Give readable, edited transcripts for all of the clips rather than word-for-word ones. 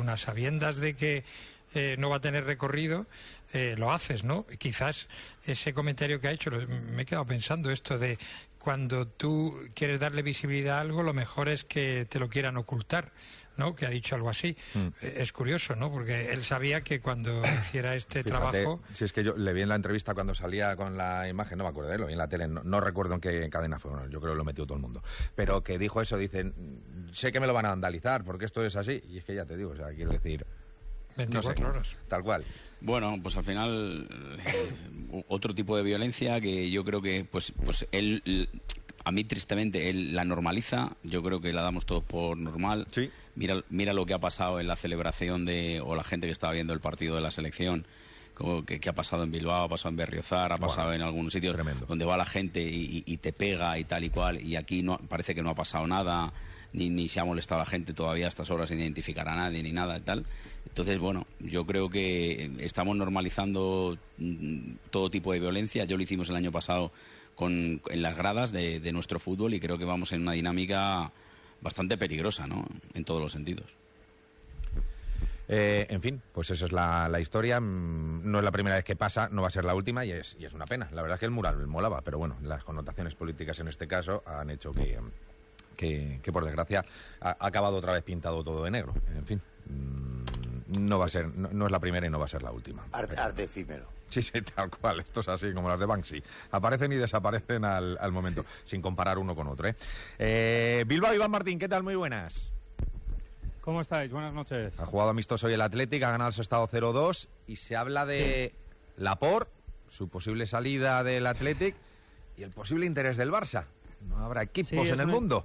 a sabiendas de que no va a tener recorrido, lo haces, ¿no? Quizás ese comentario que ha hecho, me he quedado pensando esto de cuando tú quieres darle visibilidad a algo, lo mejor es que te lo quieran ocultar, ¿no? Que ha dicho algo así. Es curioso, ¿no? Porque él sabía que cuando hiciera este trabajo... Si es que yo le vi en la entrevista cuando salía con la imagen, no me acuerdo de él, lo vi en la tele, no recuerdo en qué cadena fue, bueno, yo creo que lo metió todo el mundo, pero que dijo eso, dicen, sé que me lo van a vandalizar porque esto es así, y es que ya te digo, o sea, quiero decir... 24 horas. Tal cual. Bueno, pues al final otro tipo de violencia que yo creo que pues él, a mí tristemente él la normaliza, yo creo que la damos todos por normal. Sí. Mira lo que ha pasado en la celebración o la gente que estaba viendo el partido de la selección, que ha pasado en Bilbao, ha pasado en Berriozar, ha pasado en algunos sitios donde va la gente y te pega y tal y cual, y aquí no parece que no ha pasado nada. Ni se ha molestado a la gente todavía a estas horas sin identificar a nadie ni nada y tal. Entonces, bueno, yo creo que estamos normalizando todo tipo de violencia. Yo lo hicimos el año pasado en las gradas de nuestro fútbol y creo que vamos en una dinámica bastante peligrosa, ¿no? En todos los sentidos. En fin, pues esa es la historia. No es la primera vez que pasa, no va a ser la última y es una pena. La verdad es que el mural molaba, pero bueno, las connotaciones políticas en este caso han hecho que por desgracia ha acabado otra vez pintado todo de negro. En fin, no va a ser, no es la primera y no va a ser la última. Arte efímero. Sí, tal cual, esto es así como las de Banksy. Aparecen y desaparecen al momento, sin comparar uno con otro. Bilbao, Iván Martín, ¿qué tal? Muy buenas. ¿Cómo estáis? Buenas noches. Ha jugado amistoso hoy el Athletic, ha ganado el Sestao 0-2 y se habla de Laporte, su posible salida del Athletic y el posible interés del Barça. No habrá equipos en el mundo.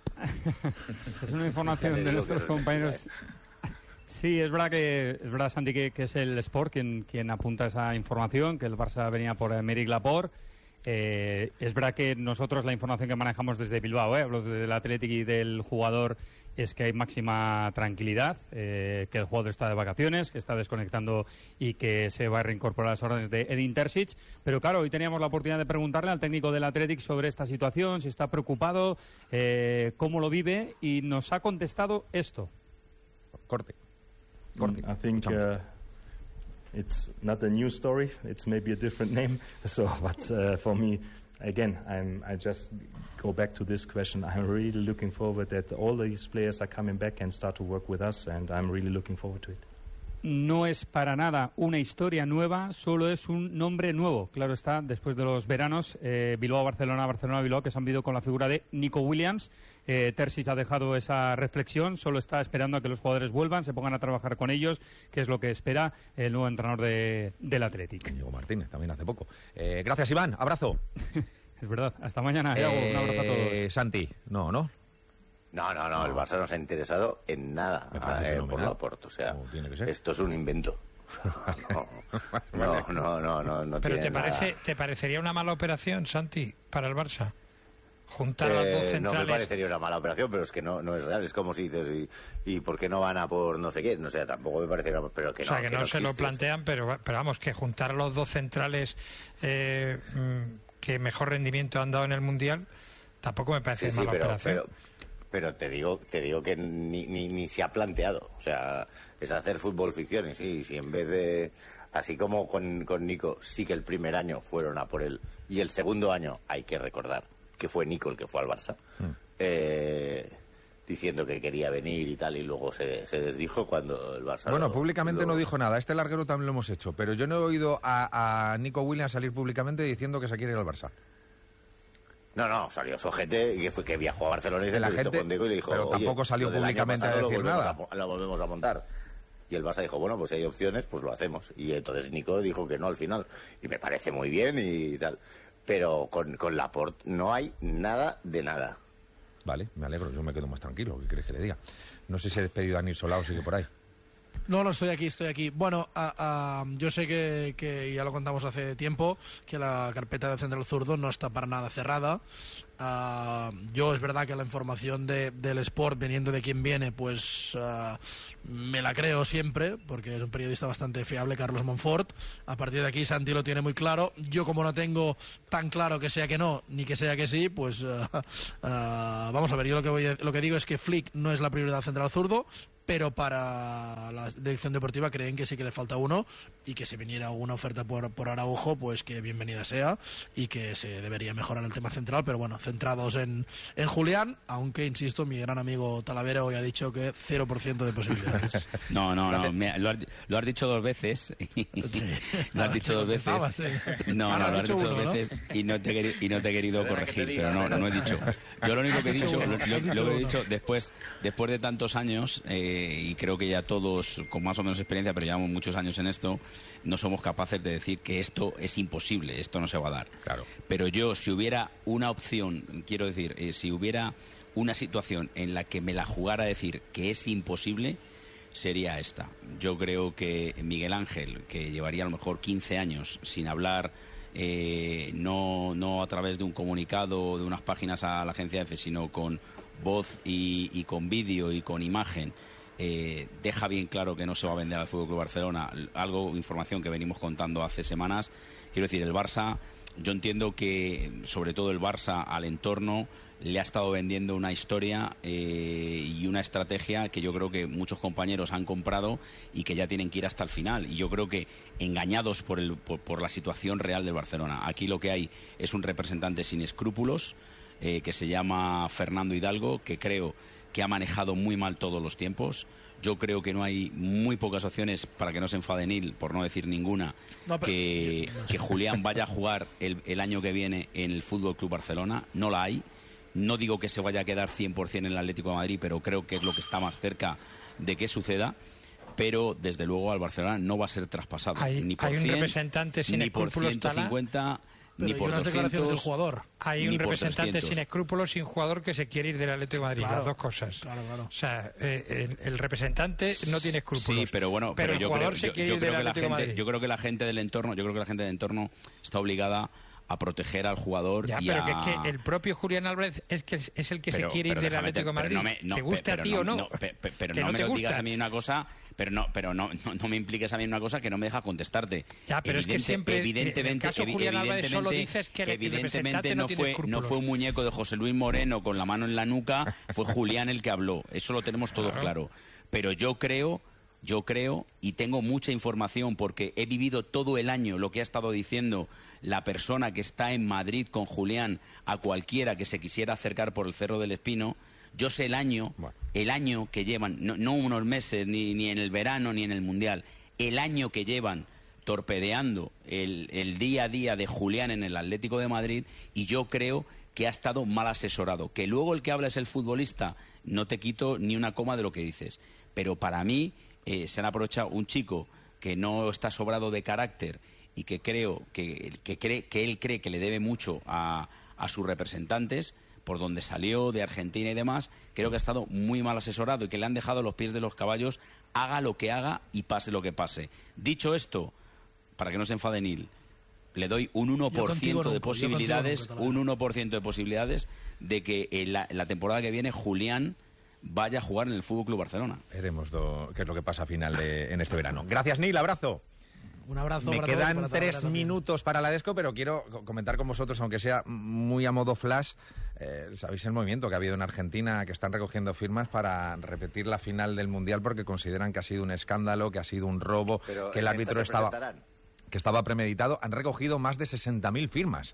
Es una información de nuestros compañeros. Sí, es verdad, Santi, que es el Sport quien apunta esa información, que el Barça venía por Aymeric Laporte. Es verdad que nosotros la información que manejamos desde Bilbao, hablo del Athletic y del jugador, es que hay máxima tranquilidad, que el jugador está de vacaciones, que está desconectando y que se va a reincorporar a las órdenes de Edin Terzic. Pero claro, hoy teníamos la oportunidad de preguntarle al técnico del Athletic sobre esta situación, si está preocupado, cómo lo vive, y nos ha contestado esto. Corte. I think it's not a new story. It's maybe a different name. But for me, again, I just go back to this question. I'm really looking forward that all these players are coming back and start to work with us, and I'm really looking forward to it. No es para nada una historia nueva, solo es un nombre nuevo. Claro está, después de los veranos, Bilbao-Barcelona, Barcelona-Bilbao, que se han visto con la figura de Nico Williams. Terzic ha dejado esa reflexión, solo está esperando a que los jugadores vuelvan, se pongan a trabajar con ellos, que es lo que espera el nuevo entrenador del Athletic. Diego Martínez, también hace poco. Gracias, Iván, abrazo. Es verdad, hasta mañana. Un abrazo a todos. Santi, no. No, el Barça no se ha interesado en nada por Laporte. O sea, esto es un invento. No. Pero ¿te parecería una mala operación, Santi, para el Barça? Juntar las dos centrales. No me parecería una mala operación, pero es que no es real. Es como si dices, ¿y por qué no van a por no sé qué? No sé, tampoco me parecería, pero que no. O sea, que no se lo plantean, pero vamos, que juntar los dos centrales que mejor rendimiento han dado en el Mundial, tampoco me parece mala operación. Pero te digo que ni se ha planteado. O sea, es hacer fútbol ficción. Y sí, si en vez de... Así como con Nico, sí que el primer año fueron a por él. Y el segundo año, hay que recordar, que fue Nico el que fue al Barça. Diciendo que quería venir y tal, y luego se desdijo cuando el Barça... Bueno, públicamente no dijo nada. Este larguero también lo hemos hecho. Pero yo no he oído a Nico Williams salir públicamente diciendo que se quiere ir al Barça. No, salió Sojete, que viajó a Barcelona y se entrevistó con Deco y le dijo... Pero tampoco salió públicamente a decir nada. Lo volvemos a montar. Y el Barça dijo, bueno, pues si hay opciones, pues lo hacemos. Y entonces Nico dijo que no al final. Y me parece muy bien y tal. Pero con Laporte no hay nada de nada. Vale, me alegro, yo me quedo más tranquilo. ¿Qué quieres que le diga? No sé si he despedido a Dani Solao, sigue por ahí. No, estoy aquí. Bueno, yo sé que ya lo contamos hace tiempo, que la carpeta de Central Zurdo no está para nada cerrada. Yo es verdad que la información del Sport, viniendo de quien viene, pues me la creo siempre, porque es un periodista bastante fiable, Carlos Monfort. A partir de aquí Santi lo tiene muy claro. Yo, como no tengo tan claro que sea que no, ni que sea que sí, pues vamos a ver, yo lo que digo es que Flick no es la prioridad Central Zurdo. pero para la dirección deportiva creen que sí que le falta uno, y que si viniera una oferta por Araujo, pues que bienvenida sea, y que se debería mejorar el tema central, pero bueno, centrados en Julián, aunque, insisto, mi gran amigo Talavera hoy ha dicho que 0% de posibilidades. No, lo has dicho 2 veces. Lo has dicho 2 veces. No, lo has dicho 2 veces y no te he querido corregir, pero no he dicho. Yo lo único que he dicho, lo que he dicho después de tantos años, y creo que ya todos con más o menos experiencia, pero llevamos muchos años en esto, no somos capaces de decir que esto es imposible, esto no se va a dar. Claro. Pero yo, si hubiera una opción, quiero decir, si hubiera una situación en la que me la jugara a decir que es imposible, sería esta. Yo creo que Miguel Ángel, que llevaría a lo mejor 15 años sin hablar, no a través de un comunicado o de unas páginas a la agencia EFE, sino con voz y con vídeo y con imagen, deja bien claro que no se va a vender al Fútbol Club Barcelona. Información que venimos contando hace semanas. Quiero decir, el Barça, yo entiendo que sobre todo el Barça al entorno le ha estado vendiendo una historia y una estrategia que yo creo que muchos compañeros han comprado y que ya tienen que ir hasta el final. Y yo creo que engañados por la situación real del Barcelona. Aquí lo que hay es un representante sin escrúpulos que se llama Fernando Hidalgo, que creo que ha manejado muy mal todos los tiempos. Yo creo que no hay muy pocas opciones, para que no se enfade Nil, por no decir ninguna, que Julián vaya a jugar el año que viene en el Fútbol Club Barcelona. No la hay. No digo que se vaya a quedar 100% en el Atlético de Madrid, pero creo que es lo que está más cerca de que suceda. Pero, desde luego, al Barcelona no va a ser traspasado. Ni por 100, un representante sin ni por escrúpulos, 150, ni por 200. Del jugador. Hay un representante sin escrúpulos y un jugador que se quiere ir del Atlético de Madrid. Claro, las dos cosas. Claro. O sea, el representante no tiene escrúpulos. Sí, pero bueno, pero el jugador se quiere ir del Atlético de Madrid. Yo creo que la gente del entorno está obligada a proteger al jugador. Ya, pero que es que el propio Julián Álvarez es el que se quiere ir del Atlético de Madrid. ¿Te guste a ti o no? Pero no me digas a mí una cosa, pero no me impliques a mí una cosa que no me deja contestarte. Ya, pero es que siempre, evidentemente, en el caso Julián Álvarez solo dices que el representante no tiene escrúpulos. No fue un muñeco de José Luis Moreno con la mano en la nuca, fue Julián el que habló. Eso lo tenemos todos claro. Pero yo creo, y tengo mucha información porque he vivido todo el año lo que ha estado diciendo la persona que está en Madrid con Julián a cualquiera que se quisiera acercar por el Cerro del Espino. Yo sé el año que llevan, no unos meses, ni en el verano, ni en el Mundial, el año que llevan torpedeando el día a día de Julián en el Atlético de Madrid, y yo creo que ha estado mal asesorado. Que luego el que habla es el futbolista, no te quito ni una coma de lo que dices. Pero para mí se han aprovechado un chico que no está sobrado de carácter y que creo que él cree que le debe mucho a sus representantes, por donde salió, de Argentina y demás. Creo que ha estado muy mal asesorado y que le han dejado los pies de los caballos, haga lo que haga y pase lo que pase. Dicho esto, para que no se enfade Nil, le doy un 1% de posibilidades, un 1% de posibilidades de que la temporada que viene Julián vaya a jugar en el Fútbol Club Barcelona. Veremos qué es lo que pasa a final en este verano. Gracias, Nil, abrazo. Un abrazo. Me quedan 3 minutos para la Desco, pero quiero comentar con vosotros, aunque sea muy a modo flash, sabéis el movimiento que ha habido en Argentina, que están recogiendo firmas para repetir la final del Mundial porque consideran que ha sido un escándalo, que ha sido un robo, pero que el árbitro estaba premeditado. Han recogido más de 60.000 firmas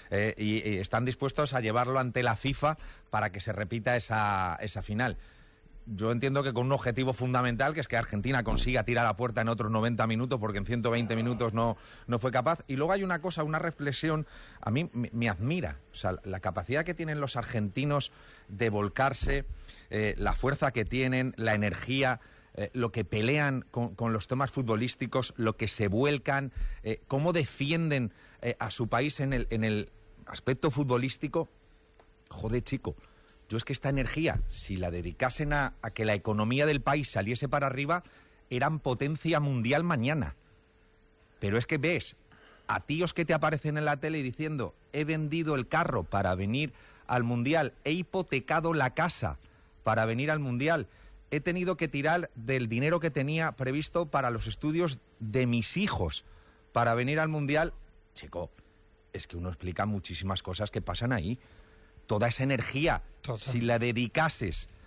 y están dispuestos a llevarlo ante la FIFA para que se repita esa final. Yo entiendo que con un objetivo fundamental, que es que Argentina consiga tirar a puerta en otros 90 minutos, porque en 120 minutos no fue capaz. Y luego hay una cosa, una reflexión, a mí me admira. O sea, la capacidad que tienen los argentinos de volcarse, la fuerza que tienen, la energía, lo que pelean con los temas futbolísticos, lo que se vuelcan, cómo defienden a su país en el aspecto futbolístico. Joder, chico. Yo es que esta energía, si la dedicasen a que la economía del país saliese para arriba, eran potencia mundial mañana. Pero es que ves a tíos que te aparecen en la tele diciendo: he vendido el carro para venir al Mundial, he hipotecado la casa para venir al Mundial, he tenido que tirar del dinero que tenía previsto para los estudios de mis hijos para venir al Mundial. Chico, es que uno explica muchísimas cosas que pasan ahí. Toda esa energía, si la dedicases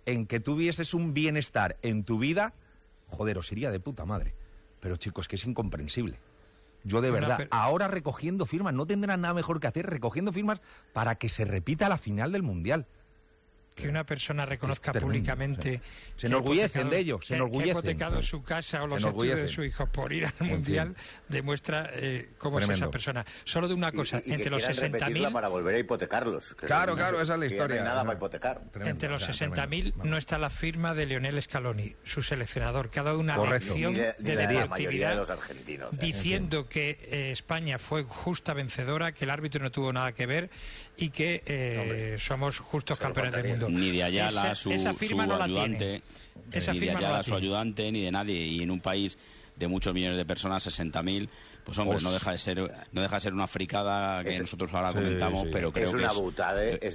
en que tuvieses un bienestar en tu vida, joder, os iría de puta madre. Pero chicos, que es incomprensible. Yo de verdad, ahora recogiendo firmas, no tendrán nada mejor que hacer recogiendo firmas para que se repita la final del Mundial. Que una persona reconozca públicamente... Se enorgullecen de ello, se enorgullecen. Que ha hipotecado su casa o los estudios de sus hijos por ir al Mundial, demuestra cómo es esa persona. Solo de una cosa, y entre los 60.000... para volver a hipotecarlos. Claro, esa es la historia. No hay nada para hipotecar. Entre los 60.000 no está la firma de Lionel Scaloni, su seleccionador, que ha dado una lección de deportividad, de los argentinos, diciendo que España fue justa vencedora, que el árbitro no tuvo nada que ver y que somos justos campeones del mundo. Ni de Ayala, su ayudante, ni de Ayala, su ayudante, ni de nadie. Y en un país de muchos millones de personas, 60.000, pues hombre, no deja de ser una fricada que nosotros ahora comentamos, pero creo que es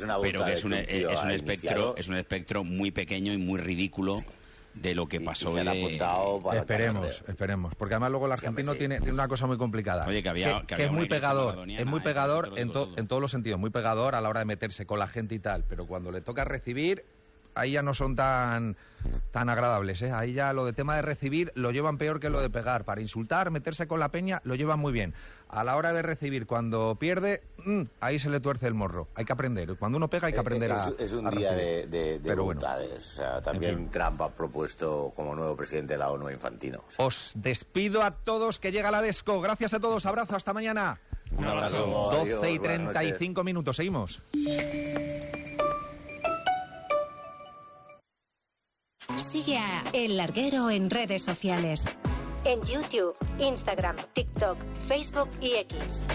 un espectro muy pequeño y muy ridículo de lo que pasó. Esperemos, porque además luego el argentino tiene una cosa muy complicada. Oye, que es muy pegador, en todos los sentidos, muy pegador a la hora de meterse con la gente y tal, pero cuando le toca recibir, ahí ya no son tan agradables, ¿eh? Ahí ya lo de tema de recibir lo llevan peor que lo de pegar. Para insultar, meterse con la peña, lo llevan muy bien. A la hora de recibir, cuando pierde, ahí se le tuerce el morro. Hay que aprender. Cuando uno pega hay que aprender es un día de voluntades. Bueno, o sea, también Trump ha propuesto como nuevo presidente de la ONU a Infantino. O sea. Os despido a todos, que llega la Desco. Gracias a todos, abrazo, hasta mañana. Un abrazo. 12:35 minutos, seguimos. Sigue a El Larguero en redes sociales. En YouTube, Instagram, TikTok, Facebook y X.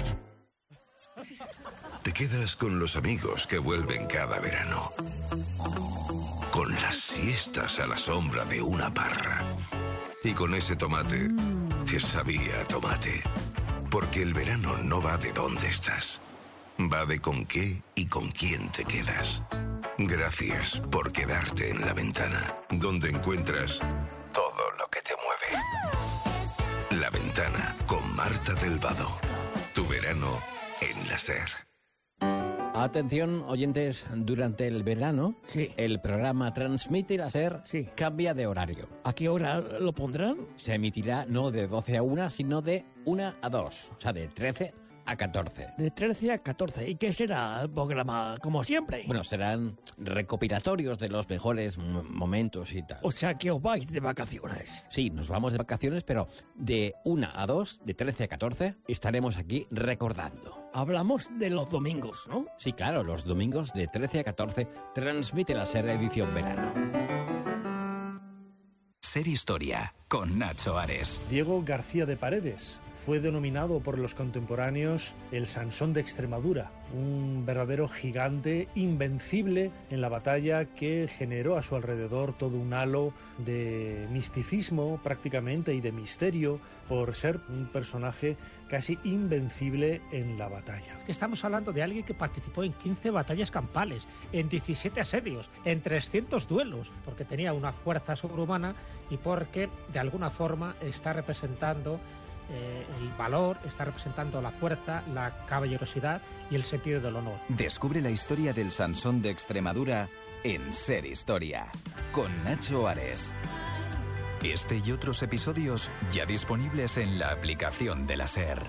Te quedas con los amigos que vuelven cada verano. Con las siestas a la sombra de una parra. Y con ese tomate que sabía a tomate. Porque el verano no va de dónde estás. Va de con qué y con quién te quedas. Gracias por quedarte en La Ventana, donde encuentras todo lo que te mueve. La Ventana, con Marta del Vado. Tu verano en la SER. Atención, oyentes, durante el verano, el programa Transmite la SER cambia de horario. ¿A qué hora lo pondrán? Se emitirá no de 12 a 1, sino de 1 a 2, o sea, de 13 a 14. De 13 a 14. ¿Y qué será el programa, como siempre? Bueno, serán recopilatorios de los mejores momentos y tal. O sea, que os vais de vacaciones. Sí, nos vamos de vacaciones, pero de 1 a 2, de 13 a 14, estaremos aquí recordando. Hablamos de los domingos, ¿no? Sí, claro, los domingos de 13 a 14 transmite la SER edición verano. SER Historia, con Nacho Ares. Diego García de Paredes fue denominado por los contemporáneos el Sansón de Extremadura, un verdadero gigante invencible en la batalla que generó a su alrededor todo un halo de misticismo prácticamente y de misterio por ser un personaje casi invencible en la batalla. Estamos hablando de alguien que participó en 15 batallas campales, en 17 asedios, en 300 duelos, porque tenía una fuerza sobrehumana y porque de alguna forma está representando el valor, está representando la fuerza, la caballerosidad y el sentido del honor. Descubre la historia del Sansón de Extremadura en SER Historia, con Nacho Ares. Este y otros episodios ya disponibles en la aplicación de la SER.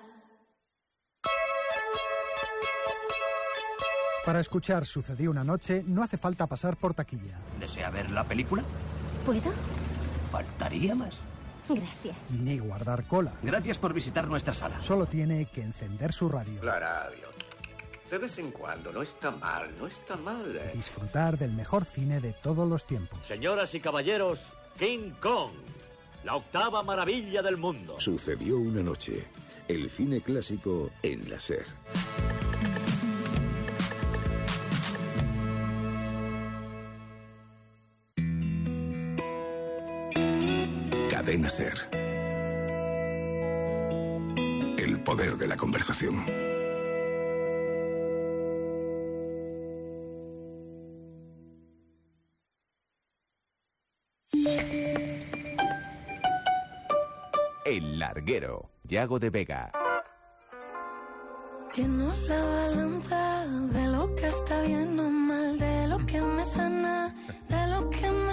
Para escuchar Sucedió una noche no hace falta pasar por taquilla. ¿Desea ver la película? ¿Puedo? Faltaría más. Gracias. Ni guardar cola. Gracias por visitar nuestra sala. Solo tiene que encender su radio. La radio. De vez en cuando, no está mal, no está mal. Disfrutar del mejor cine de todos los tiempos. Señoras y caballeros, King Kong, la octava maravilla del mundo. Sucedió una noche. El cine clásico en la SER. Cadena SER. El poder de la conversación. El Larguero, Yago de Vega. Lleno la balanza de lo que está bien o mal, de lo que me sana, de lo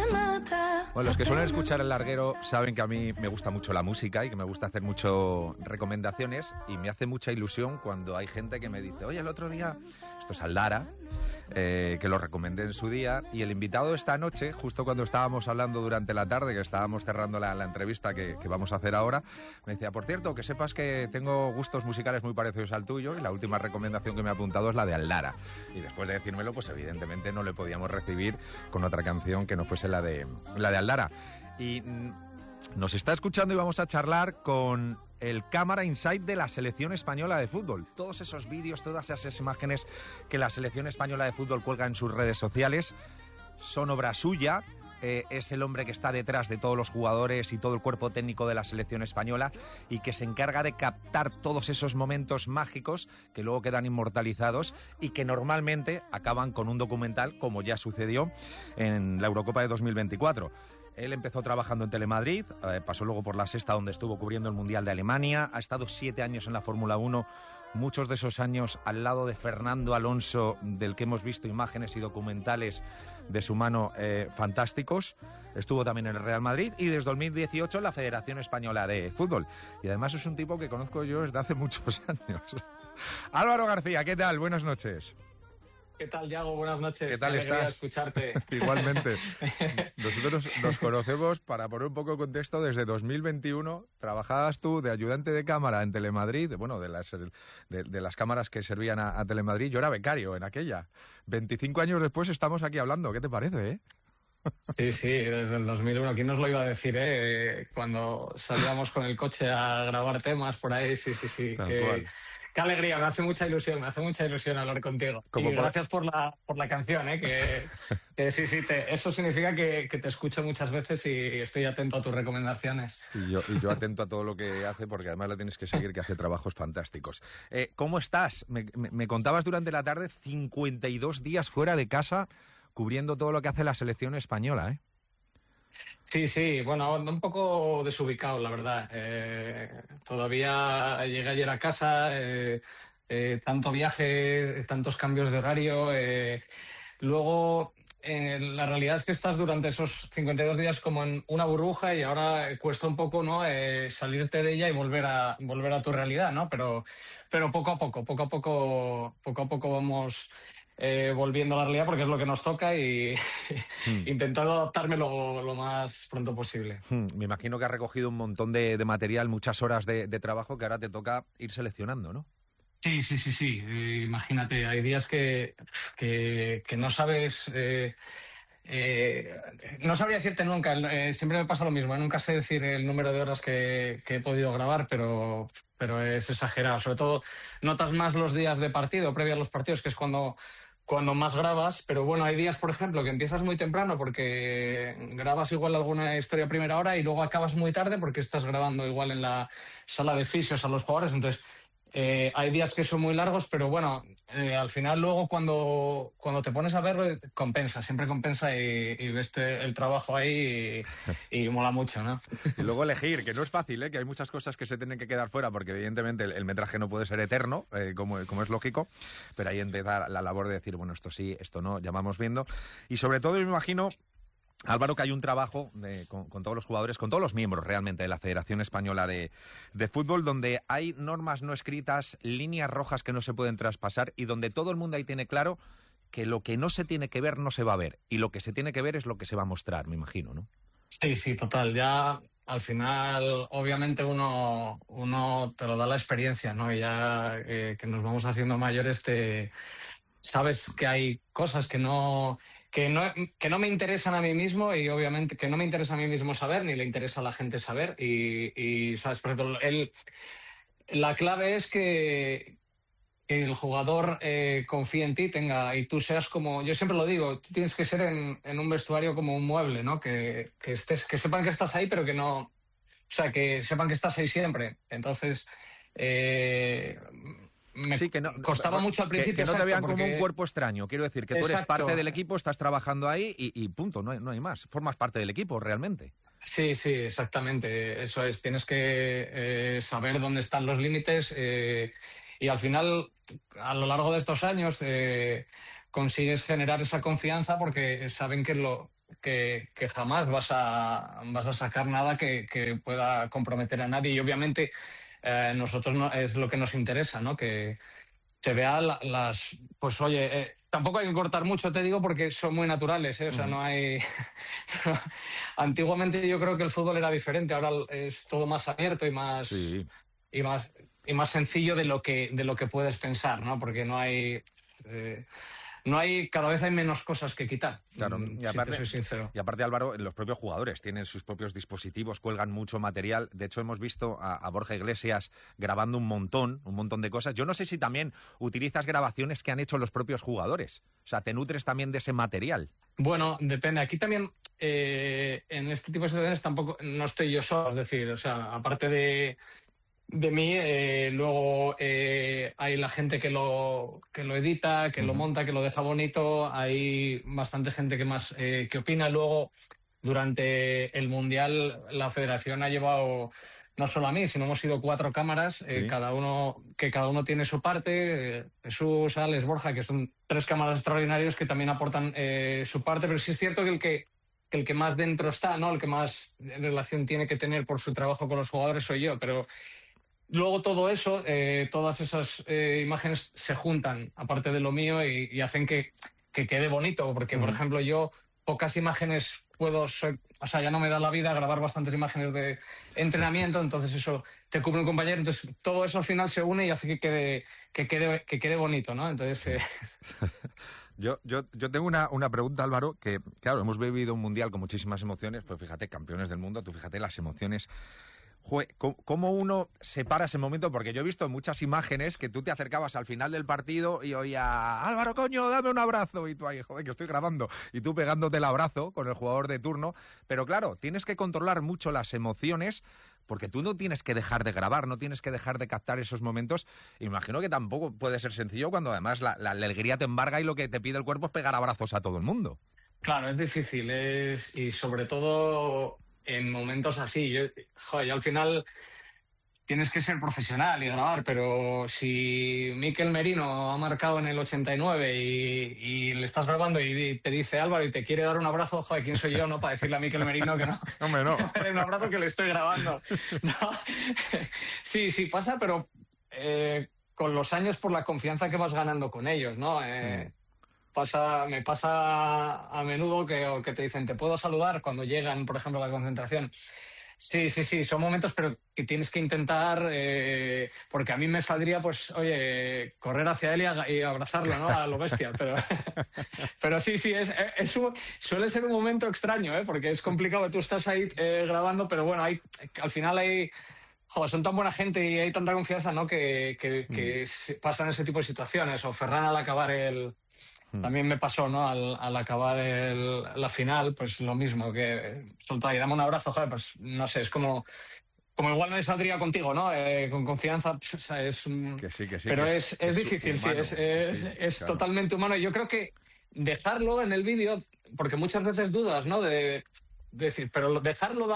Bueno, los que suelen escuchar El Larguero saben que a mí me gusta mucho la música y que me gusta hacer mucho recomendaciones, y me hace mucha ilusión cuando hay gente que me dice, oye, el otro día, esto es Aldara, que lo recomendé en su día, y el invitado esta noche, justo cuando estábamos hablando durante la tarde, que estábamos cerrando la entrevista que vamos a hacer ahora, me decía, por cierto, que sepas que tengo gustos musicales muy parecidos al tuyo, y la última recomendación que me ha apuntado es la de Aldara. Y después de decírmelo, pues evidentemente no le podíamos recibir con otra canción que no fuese la de Aldara. Y nos está escuchando y vamos a charlar con el cámara inside de la selección española de fútbol. Todos esos vídeos, todas esas imágenes que la selección española de fútbol cuelga en sus redes sociales son obra suya. Es el hombre que está detrás de todos los jugadores y todo el cuerpo técnico de la selección española y que se encarga de captar todos esos momentos mágicos que luego quedan inmortalizados y que normalmente acaban con un documental, como ya sucedió en la Eurocopa de 2024. Él empezó trabajando en Telemadrid, pasó luego por La Sexta, donde estuvo cubriendo el Mundial de Alemania, ha estado 7 años en la Fórmula 1, muchos de esos años al lado de Fernando Alonso, del que hemos visto imágenes y documentales de su mano fantásticos. Estuvo también en el Real Madrid y desde 2018 en la Federación Española de Fútbol. Y además es un tipo que conozco yo desde hace muchos años. Álvaro García, ¿qué tal? Buenas noches. ¿Qué tal, Yago? Buenas noches. ¿Qué tal estás? Escucharte. Igualmente. Nosotros nos conocemos, para poner un poco de contexto, desde 2021. Trabajabas tú de ayudante de cámara en Telemadrid, bueno, de las cámaras que servían a Telemadrid. Yo era becario en aquella. 25 años después estamos aquí hablando. ¿Qué te parece, Sí, desde el 2001. ¿Quién nos lo iba a decir, cuando salíamos con el coche a grabar temas por ahí? Sí. Tal cual. Qué alegría, me hace mucha ilusión hablar contigo. Y gracias por la canción, que sí, eso significa que te escucho muchas veces y estoy atento a tus recomendaciones. Y yo atento a todo lo que hace, porque además la tienes que seguir, que hace trabajos fantásticos. ¿Cómo estás? Me contabas durante la tarde 52 días fuera de casa cubriendo todo lo que hace la selección española, ¿eh? Sí, bueno, un poco desubicado, la verdad. Todavía llegué ayer a casa, tanto viaje, tantos cambios de horario. Luego, la realidad es que estás durante esos 52 días como en una burbuja y ahora cuesta un poco, ¿no? Salirte de ella y volver a tu realidad, ¿no? Pero poco a poco vamos volviendo a la realidad, porque es lo que nos toca, y intentando adaptarme lo más pronto posible. Me imagino que has recogido un montón de material, muchas horas de trabajo que ahora te toca ir seleccionando, ¿no? Sí. Imagínate, hay días que no sabes... no sabría decirte nunca, siempre me pasa lo mismo, nunca sé decir el número de horas que he podido grabar, pero es exagerado. Sobre todo notas más los días de partido, previo a los partidos, que es cuando más grabas. Pero bueno, hay días, por ejemplo, que empiezas muy temprano porque grabas igual alguna historia a primera hora y luego acabas muy tarde porque estás grabando igual en la sala de fisios a los jugadores. Entonces hay días que son muy largos, pero bueno, al final luego cuando te pones a verlo, siempre compensa, y ves el trabajo ahí y mola mucho, ¿no? Y luego elegir, que no es fácil, que hay muchas cosas que se tienen que quedar fuera, porque evidentemente el metraje no puede ser eterno, como es lógico, pero ahí empieza la labor de decir, bueno, esto sí, esto no, ya vamos viendo. Y sobre todo, yo me imagino, Álvaro, que hay un trabajo con todos los jugadores, con todos los miembros realmente de la Federación Española de Fútbol, donde hay normas no escritas, líneas rojas que no se pueden traspasar, y donde todo el mundo ahí tiene claro que lo que no se tiene que ver no se va a ver, y lo que se tiene que ver es lo que se va a mostrar, me imagino, ¿no? Sí, total. Ya al final, obviamente, uno te lo da la experiencia, ¿no? Y ya que nos vamos haciendo mayores, sabes que hay cosas que no me interesan a mí mismo, y obviamente que no me interesa a mí mismo saber, ni le interesa a la gente saber, y sabes, por ejemplo, la clave es que el jugador confíe en ti, y tú seas como, yo siempre lo digo, tú tienes que ser en un vestuario como un mueble, ¿no? Que sepan que estás ahí, pero que no, o sea, que sepan que estás ahí siempre. Entonces, costaba mucho al principio. Que no te vean como un cuerpo extraño. Quiero decir, que tú eres parte del equipo, estás trabajando ahí y punto, no hay más. Formas parte del equipo, realmente. Sí, exactamente. Eso es. Tienes que saber dónde están los límites, y al final, a lo largo de estos años, consigues generar esa confianza porque saben que que jamás vas a sacar nada que pueda comprometer a nadie. Y obviamente nosotros es lo que nos interesa, ¿no? Que se vea pues oye, tampoco hay que cortar mucho, te digo, porque son muy naturales, ¿eh? O sea, no hay... Antiguamente yo creo que el fútbol era diferente, ahora es todo más abierto y más... Sí. Y más sencillo de lo que puedes pensar, ¿no? Porque no hay... cada vez hay menos cosas que quitar. Claro, y aparte, si te soy sincero. Y aparte, Álvaro, los propios jugadores tienen sus propios dispositivos, cuelgan mucho material. De hecho, hemos visto a Borja Iglesias grabando un montón de cosas. Yo no sé si también utilizas grabaciones que han hecho los propios jugadores. O sea, ¿te nutres también de ese material? Bueno, depende. Aquí también, en este tipo de situaciones tampoco no estoy yo solo. Es decir, o sea, aparte de mí, luego hay la gente que lo edita, que lo monta, que lo deja bonito. Hay bastante gente que opina. Luego, durante el Mundial, la Federación ha llevado no solo a mí, sino hemos sido 4 cámaras, cada uno tiene su parte. Jesús, Alex, Borja, que son 3 cámaras extraordinarios que también aportan su parte. Pero sí es cierto que el que más dentro está, ¿no? El que más relación tiene que tener por su trabajo con los jugadores soy yo, pero luego todo eso, todas esas imágenes se juntan, aparte de lo mío, y hacen que quede bonito, porque, por ejemplo, yo pocas imágenes ya no me da la vida grabar bastantes imágenes de entrenamiento, entonces eso te cubre un compañero, entonces todo eso al final se une y hace que quede bonito, ¿no? Entonces... Yo tengo una pregunta, Álvaro, que, claro, hemos vivido un mundial con muchísimas emociones, pues fíjate, campeones del mundo, tú fíjate las emociones. ¿Cómo uno separa ese momento? Porque yo he visto muchas imágenes que tú te acercabas al final del partido y oía, Álvaro, coño, dame un abrazo, y tú ahí, joder, que estoy grabando, y tú pegándote el abrazo con el jugador de turno, pero claro, tienes que controlar mucho las emociones, porque tú no tienes que dejar de grabar, no tienes que dejar de captar esos momentos. Imagino que tampoco puede ser sencillo cuando además la alegría te embarga y lo que te pide el cuerpo es pegar abrazos a todo el mundo. Claro, es difícil, y sobre todo en momentos así. Yo al final tienes que ser profesional y grabar, pero si Mikel Merino ha marcado en el 89 y le estás grabando y te dice Álvaro y te quiere dar un abrazo, joder, ¿quién soy yo, no? Para decirle a Mikel Merino que no. Hombre, no. Un abrazo que le estoy grabando. No. Sí, pasa, pero con los años por la confianza que vas ganando con ellos, ¿no? Me pasa a menudo que te dicen, ¿te puedo saludar? Cuando llegan, por ejemplo, a la concentración. Sí, son momentos, pero que tienes que intentar, porque a mí me saldría, pues, oye, correr hacia él y abrazarlo, ¿no? A lo bestia, pero sí, suele ser un momento extraño, porque es complicado, tú estás ahí grabando, pero bueno, al final son tan buena gente y hay tanta confianza, ¿no? Que pasan ese tipo de situaciones, o Ferran al acabar También me pasó, ¿no? Al acabar la final, pues lo mismo, que soltaba y dame un abrazo, joder, pues no sé, es como igual me saldría contigo, ¿no? Con confianza, es... Que sí. Pero es difícil, humano, es claro. Totalmente humano. Y yo creo que dejarlo en el vídeo, porque muchas veces dudas, ¿no? De decir, pero dejarlo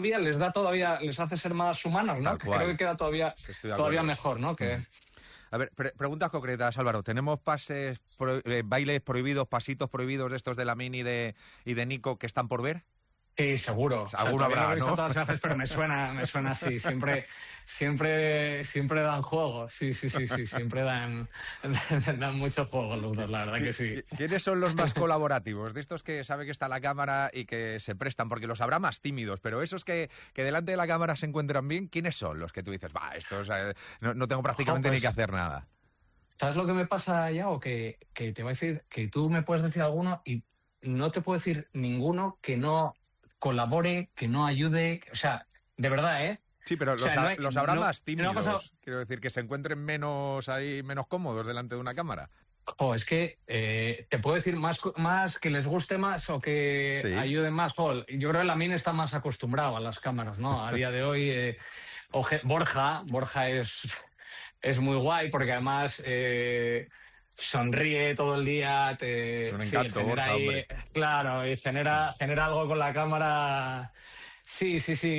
les hace ser más humanos, ¿no? Creo que queda todavía mejor, ¿no? Que... A ver, preguntas concretas, Álvaro. ¿Tenemos bailes prohibidos, pasitos prohibidos de estos de Lamine y de Nico que están por ver? Sí, seguro. Alguno habrá, ¿no? Todas las veces, pero me suena así. Siempre dan juego. Sí. Siempre dan mucho juego los dos, la verdad que sí. ¿Quiénes son los más colaborativos? De estos que sabe que está la cámara y que se prestan, porque los habrá más tímidos, pero esos que delante de la cámara se encuentran bien, ¿quiénes son los que tú dices, estos no tengo prácticamente ni que hacer nada? ¿Sabes lo que me pasa, Yago? Que te voy a decir que tú me puedes decir alguno y no te puedo decir ninguno que no colabore, que no ayude, o sea, de verdad, ¿eh? Sí, pero los habrá más tímidos, quiero decir, que se encuentren menos cómodos delante de una cámara. Es que te puedo decir más que les guste más o que ayuden más. Yo creo que Lamine está más acostumbrado a las cámaras, ¿no? A día de hoy, Borja es muy guay porque además... sonríe todo el día, es un encanto, Borja, hombre. Claro, y genera algo con la cámara. Sí.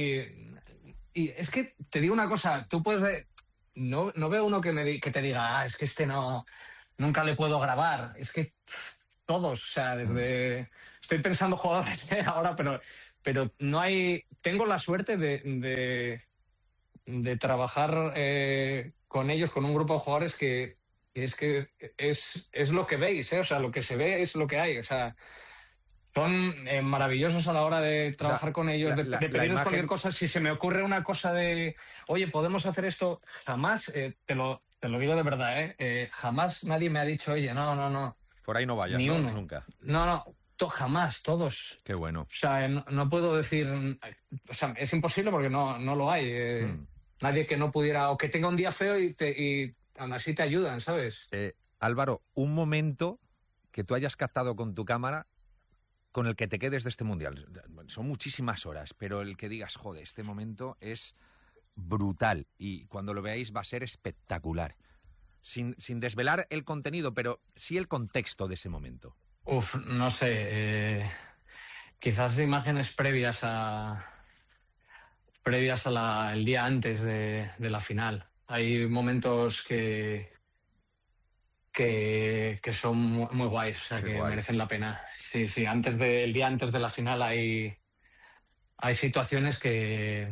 Y es que te digo una cosa, tú puedes ver, no veo uno que te diga, es que nunca le puedo grabar. Es que todos, o sea, desde... Estoy pensando jugadores ahora, pero no hay... Tengo la suerte de trabajar con ellos, con un grupo de jugadores que es lo que veis, o sea, lo que se ve es lo que hay, o sea... Son maravillosos a la hora de trabajar con ellos, de pedirles cualquier cosa. Si se me ocurre una cosa de, oye, ¿podemos hacer esto? Jamás, te lo digo de verdad, jamás nadie me ha dicho, oye, no. Por ahí no vayas, ni ¿no? uno. Nunca. No, jamás, todos. Qué bueno. O sea, no puedo decir, o sea, es imposible porque no lo hay. Nadie que no pudiera, o que tenga un día feo y aún así te ayudan, ¿sabes? Álvaro, un momento que tú hayas captado con tu cámara con el que te quedes de este Mundial. Son muchísimas horas, pero el que digas, joder, este momento es brutal y cuando lo veáis va a ser espectacular. Sin desvelar el contenido, pero sí el contexto de ese momento. No sé. Quizás imágenes previas el día antes de la final. Hay momentos que son muy guays, o sea, que merecen la pena. Sí, el día antes de la final hay situaciones que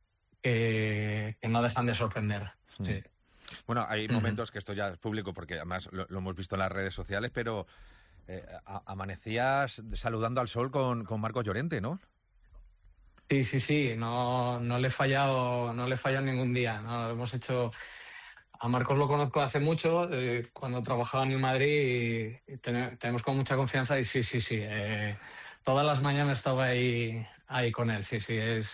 no dejan de sorprender. Sí. Bueno, hay momentos que esto ya es público porque además lo hemos visto en las redes sociales, pero amanecías saludando al sol con Marcos Llorente, ¿no? Sí, no le he fallado ningún día, ¿no? Hemos hecho... A Marcos lo conozco hace mucho, cuando trabajaba en el Madrid y tenemos con mucha confianza y sí. Todas las mañanas estaba ahí con él, sí.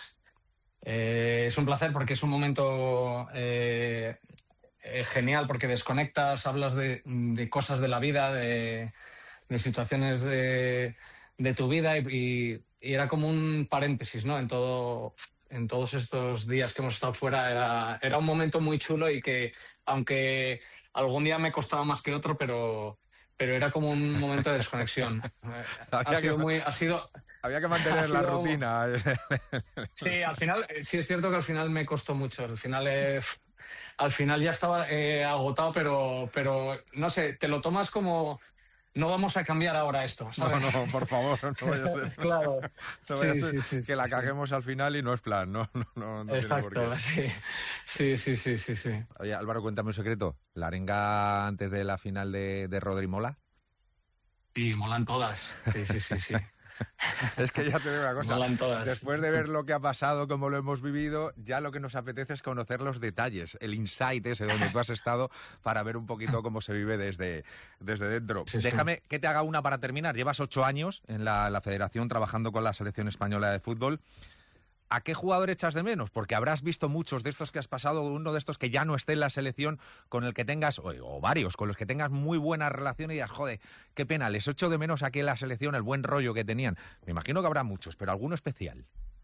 Es un placer porque es un momento genial porque desconectas, hablas de cosas de la vida, de situaciones de tu vida y era como un paréntesis, ¿no? En todos estos días que hemos estado fuera era un momento muy chulo y que, aunque algún día me costaba más que otro, pero era como un momento de desconexión. Había que mantener la rutina. Sí, al final, sí es cierto que al final me costó mucho. Al final ya estaba agotado, pero no sé, te lo tomas como... No vamos a cambiar ahora esto, ¿sabes? No, por favor, no vaya a ser. Claro. No vaya a ser que la caguemos al final y no es plan, no exacto, sí. Oye, Álvaro, cuéntame un secreto. ¿La arenga antes de la final de Rodri mola? Sí, molan todas. Sí. Es que ya te digo una cosa, molan todas. Después de ver lo que ha pasado, cómo lo hemos vivido, ya lo que nos apetece es conocer los detalles, el insight ese donde tú has estado para ver un poquito cómo se vive desde dentro. Déjame que te haga una para terminar. Llevas 8 años en la Federación trabajando con la Selección Española de Fútbol. ¿A qué jugador echas de menos? Porque habrás visto muchos de estos que has pasado, uno de estos que ya no esté en la selección, con el que tengas, o varios, con los que tengas muy buena relación y digas, joder, qué pena, les echo de menos aquí en la selección el buen rollo que tenían. Me imagino que habrá muchos, pero alguno especial.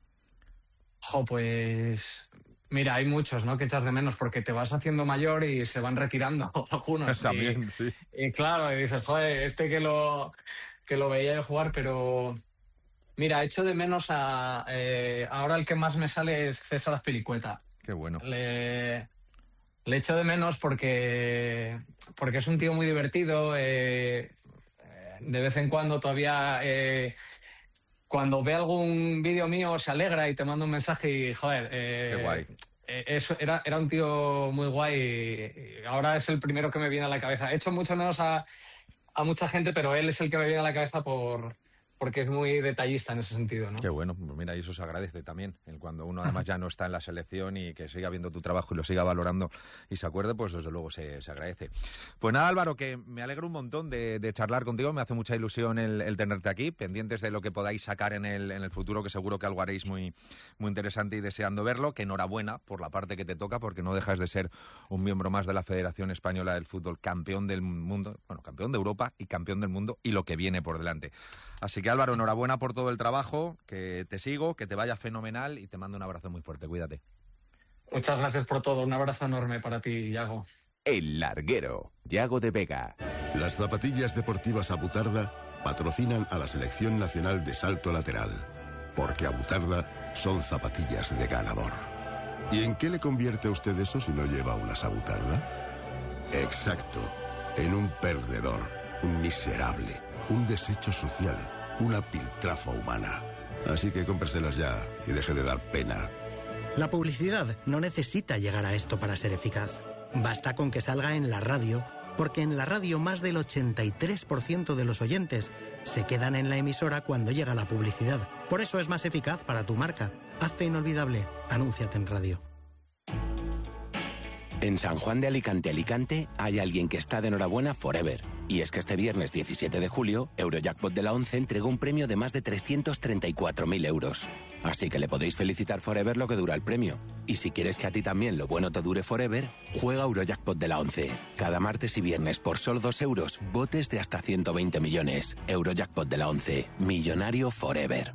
Pues... Mira, hay muchos, ¿no?, que echas de menos porque te vas haciendo mayor y se van retirando algunos. También, sí. Y claro, y dices, joder, que lo veía yo jugar, pero... Mira, echo de menos ahora el que más me sale es César Azpilicueta. Qué bueno. Le echo de menos porque es un tío muy divertido. De vez en cuando todavía... cuando ve algún vídeo mío se alegra y te manda un mensaje y, joder... Qué guay. Eso era un tío muy guay y ahora es el primero que me viene a la cabeza. Echo mucho menos a mucha gente, pero él es el que me viene a la cabeza porque es muy detallista en ese sentido, ¿no? Qué bueno, pues mira, y eso se agradece también, cuando uno además ya no está en la selección y que siga viendo tu trabajo y lo siga valorando y se acuerde, pues desde luego se agradece. Pues nada, Álvaro, que me alegro un montón de charlar contigo, me hace mucha ilusión el tenerte aquí, pendientes de lo que podáis sacar en el futuro, que seguro que algo haréis muy, muy interesante y deseando verlo, que enhorabuena por la parte que te toca, porque no dejas de ser un miembro más de la Federación Española del Fútbol, campeón del mundo, bueno, campeón de Europa y campeón del mundo y lo que viene por delante. Así que Álvaro, enhorabuena por todo el trabajo, que te sigo, que te vaya fenomenal y te mando un abrazo muy fuerte, cuídate. Muchas gracias por todo, un abrazo enorme para ti, Yago. El Larguero, Yago de Vega. Las zapatillas deportivas Abutarda patrocinan a la Selección Nacional de Salto Lateral, porque Abutarda son zapatillas de ganador. ¿Y en qué le convierte a usted eso si no lleva unas Abutarda? Exacto, en un perdedor. un miserable, un desecho social, una piltrafa humana. Así que cómpreselas ya y deje de dar pena. La publicidad no necesita llegar a esto para ser eficaz. Basta con que salga en la radio, porque en la radio más del 83% de los oyentes se quedan en la emisora cuando llega la publicidad. Por eso es más eficaz para tu marca. Hazte inolvidable. Anúnciate en radio. En San Juan de Alicante hay alguien que está de enhorabuena forever. Y es que este viernes 17 de julio, Eurojackpot de la 11 entregó un premio de más de 334.000 euros. Así que le podéis felicitar forever lo que dura el premio. Y si quieres que a ti también lo bueno te dure forever, juega Eurojackpot de la 11. Cada martes y viernes por solo 2 euros, botes de hasta 120 millones. Eurojackpot de la 11. Millonario forever.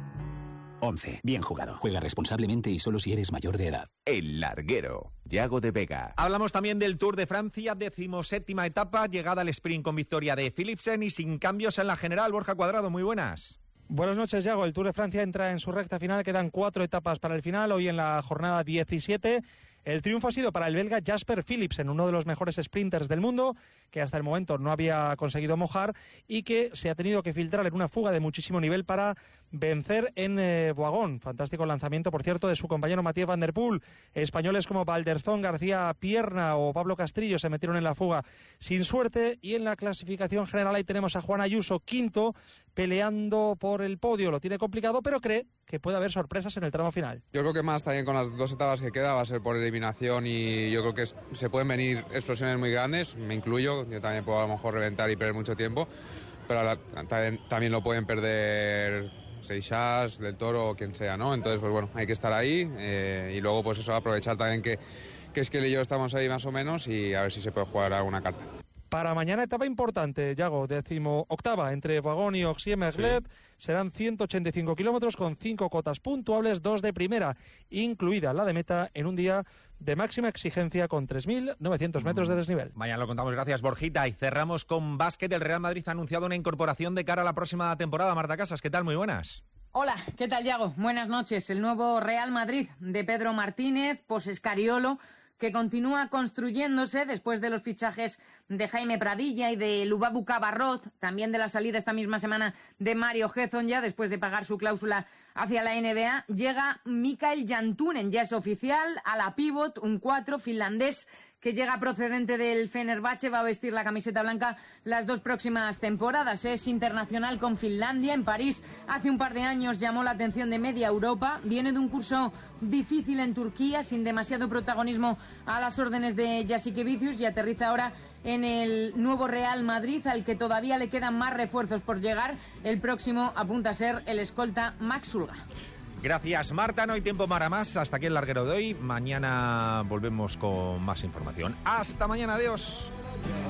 11. Bien jugado. Juega responsablemente y solo si eres mayor de edad. El Larguero. Yago de Vega. Hablamos también del Tour de Francia, 17ª etapa, llegada al sprint con victoria de Philipsen y sin cambios en la general. Borja Cuadrado, muy buenas. Buenas noches, Yago. El Tour de Francia entra en su recta final. Quedan 4 etapas para el final. Hoy en la jornada 17. El triunfo ha sido para el belga Jasper Philipsen, uno de los mejores sprinters del mundo, que hasta el momento no había conseguido mojar y que se ha tenido que filtrar en una fuga de muchísimo nivel para vencer en Boagón. Fantástico lanzamiento, por cierto, de su compañero Mathieu Van Der Poel. Españoles como Valderzón, García Pierna o Pablo Castrillo se metieron en la fuga sin suerte. Y en la clasificación general ahí tenemos a Juan Ayuso, quinto, peleando por el podio. Lo tiene complicado, pero cree que puede haber sorpresas en el tramo final. Yo creo que más también con las 2 etapas que queda va a ser por eliminación y yo creo que se pueden venir explosiones muy grandes, me incluyo, yo también puedo a lo mejor reventar y perder mucho tiempo, pero también lo pueden perder Seixas, Del Toro o quien sea, ¿no? Entonces, pues bueno, hay que estar ahí y luego pues eso, aprovechar también que Esquel y yo estamos ahí más o menos y a ver si se puede jugar alguna carta. Para mañana etapa importante, Yago, 18ª, entre Boagón y Oxie-Merlet. Sí. Serán 185 kilómetros con 5 cotas puntuables, 2 de primera, incluida la de meta, en un día de máxima exigencia con 3.900 metros de desnivel. Mañana lo contamos, gracias Borjita. Y cerramos con básquet. El Real Madrid ha anunciado una incorporación de cara a la próxima temporada. Marta Casas, ¿qué tal? Muy buenas. Hola, ¿qué tal, Yago? Buenas noches. El nuevo Real Madrid de Pedro Martínez, Escariolo, que continúa construyéndose después de los fichajes de Jaime Pradilla y de Lubabu Cabarrot, también de la salida esta misma semana de Mario Hezon, ya después de pagar su cláusula hacia la NBA, llega Mikael Jantunen, ya es oficial, a la pívot, un 4 finlandés, que llega procedente del Fenerbahce, va a vestir la camiseta blanca las 2 próximas temporadas. Es internacional con Finlandia. En París hace un par de años llamó la atención de media Europa. Viene de un curso difícil en Turquía, sin demasiado protagonismo a las órdenes de Jasikevičius, y aterriza ahora en el nuevo Real Madrid, al que todavía le quedan más refuerzos por llegar. El próximo apunta a ser el escolta Max Sulga. Gracias, Marta. No hay tiempo para más. Hasta aquí el larguero de hoy. Mañana volvemos con más información. Hasta mañana. Adiós.